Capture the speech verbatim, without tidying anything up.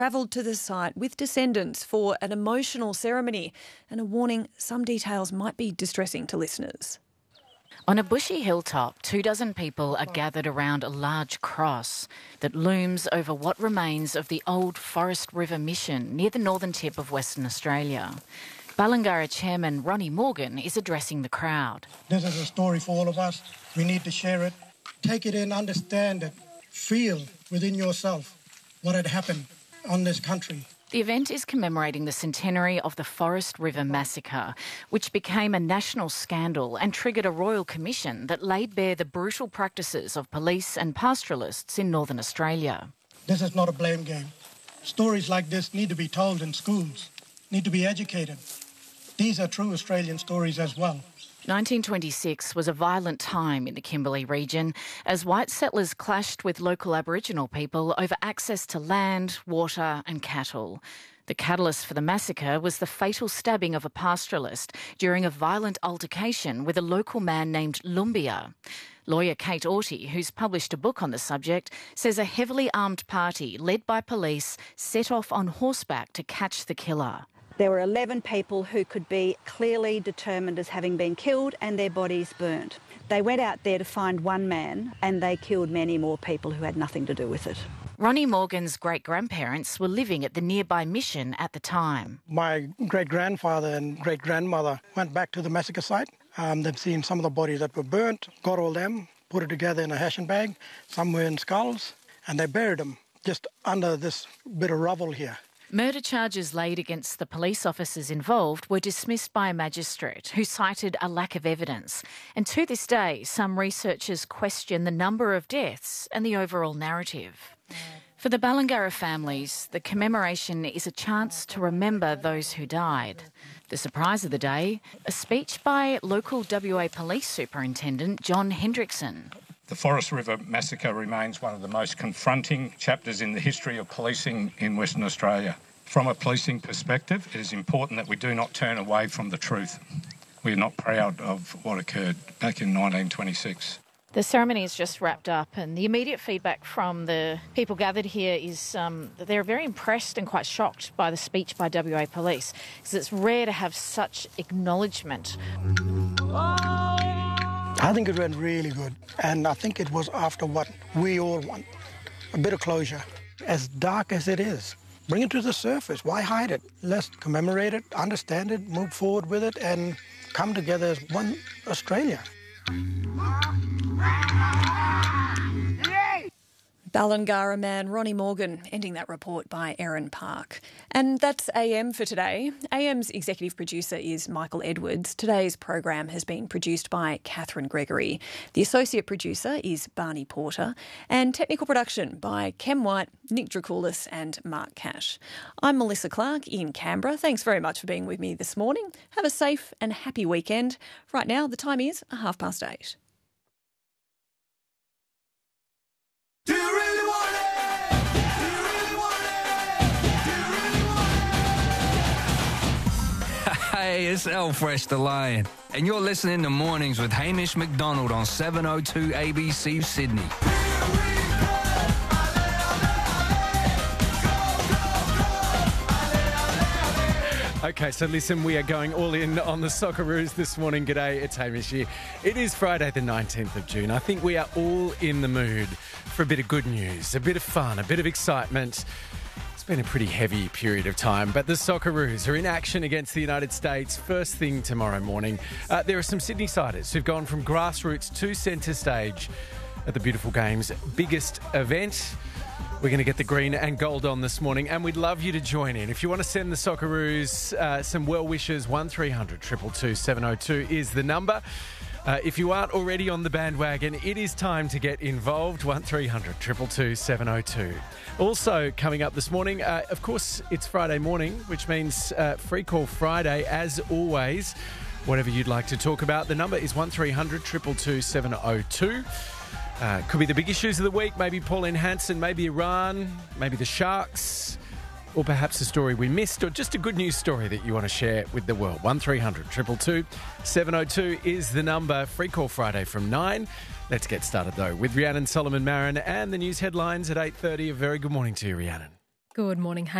travelled to the site with descendants for an emotional ceremony and a warning some details might be distressing to listeners. On a bushy hilltop, two dozen people are gathered around a large cross that looms over what remains of the old Forest River Mission near the northern tip of Western Australia. Balangara Chairman Ronnie Morgan is addressing the crowd. This is a story for all of us. We need to share it. Take it in, understand it. Feel within yourself what had happened on this country. The event is commemorating the centenary of the Forest River Massacre, which became a national scandal and triggered a royal commission that laid bare the brutal practices of police and pastoralists in Northern Australia. This is not a blame game. Stories like this need to be told in schools, need to be educated. These are true Australian stories as well. nineteen twenty-six was a violent time in the Kimberley region as white settlers clashed with local Aboriginal people over access to land, water and cattle. The catalyst for the massacre was the fatal stabbing of a pastoralist during a violent altercation with a local man named Lumbia. Lawyer Kate Aughty, who's published a book on the subject, says a heavily armed party led by police set off on horseback to catch the killer. There were eleven people who could be clearly determined as having been killed and their bodies burnt. They went out there to find one man and they killed many more people who had nothing to do with it. Ronnie Morgan's great-grandparents were living at the nearby mission at the time. My great-grandfather and great-grandmother went back to the massacre site. Um, they've seen some of the bodies that were burnt, got all them, put it together in a hashing bag, some were in skulls, and they buried them just under this bit of rubble here. Murder charges laid against the police officers involved were dismissed by a magistrate who cited a lack of evidence. And to this day, some researchers question the number of deaths and the overall narrative. For the Balangara families, the commemoration is a chance to remember those who died. The surprise of the day, a speech by local W A Police Superintendent John Hendrickson. The Forest River Massacre remains one of the most confronting chapters in the history of policing in Western Australia. From a policing perspective, it is important that we do not turn away from the truth. We are not proud of what occurred back in nineteen twenty-six. The ceremony is just wrapped up and the immediate feedback from the people gathered here is um, that they're very impressed and quite shocked by the speech by W A Police because it's rare to have such acknowledgement. I think it went really good, and I think it was after what we all want, a bit of closure. As dark as it is, bring it to the surface. Why hide it? Let's commemorate it, understand it, move forward with it, and come together as one Australia. Balangara man Ronnie Morgan ending that report by Erin Park. And that's A M for today. A M's executive producer is Michael Edwards. Today's program has been produced by Catherine Gregory. The associate producer is Barney Porter. And technical production by Kem White, Nick Dracoulis and Mark Cash. I'm Melissa Clark in Canberra. Thanks very much for being with me this morning. Have a safe and happy weekend. Right now, the time is half past eight. Do you really want it? Do you really want it? Do you really want it? Hey, it's Elfresh the Lion, and you're listening to Mornings with Hamish McDonald on seven oh two A B C Sydney. Okay, so listen, we are going all in on the Socceroos this morning. G'day, it's Hamish here. It is Friday the nineteenth of June. I think we are all in the mood for a bit of good news, a bit of fun, a bit of excitement. It's been a pretty heavy period of time, but the Socceroos are in action against the United States first thing tomorrow morning. Uh, there are some Sydney-siders who've gone from grassroots to centre stage at the Beautiful Game's biggest event. We're going to get the green and gold on this morning, and we'd love you to join in. If you want to send the Socceroos uh, some well wishes, one three hundred two two two seven oh two is the number. Uh, if you aren't already on the bandwagon, it is time to get involved. one three hundred two two two seven oh two. Also coming up this morning, uh, of course, it's Friday morning, which means uh, Free Call Friday, as always. Whatever you'd like to talk about, the number is one three hundred two two two seven oh two. Uh, could be the big issues of the week, maybe Pauline Hanson, maybe Iran, maybe the Sharks, or perhaps a story we missed, or just a good news story that you want to share with the world. one three hundred two two two seven oh two is the number. Free Call Friday from nine. Let's get started, though, with Rhiannon Solomon Marin and the news headlines at eight thirty. A very good morning to you, Rhiannon. Good morning.